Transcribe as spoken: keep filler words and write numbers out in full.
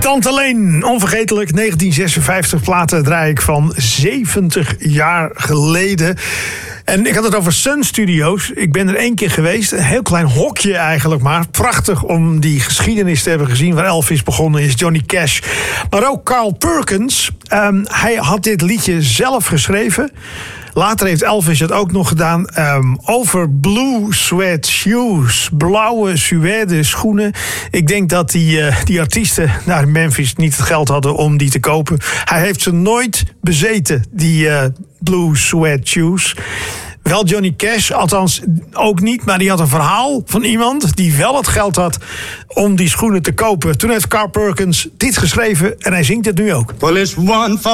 Tante Leen, onvergetelijk, negentien zesenvijftig platen draai ik van zeventig jaar geleden. En ik had het over Sun Studios. Ik ben er één keer geweest. Een heel klein hokje eigenlijk maar. Prachtig om die geschiedenis te hebben gezien waar Elvis begonnen is. Johnny Cash. Maar ook Carl Perkins. Um, hij had dit liedje zelf geschreven. Later heeft Elvis het ook nog gedaan um, over blue suede shoes. Blauwe suède schoenen. Ik denk dat die, uh, die artiesten naar in Memphis niet het geld hadden om die te kopen. Hij heeft ze nooit bezeten, die uh, blue suede shoes. Wel Johnny Cash, althans ook niet, maar die had een verhaal van iemand die wel het geld had om die schoenen te kopen. Toen heeft Carl Perkins dit geschreven en hij zingt het nu ook. Well, it's one for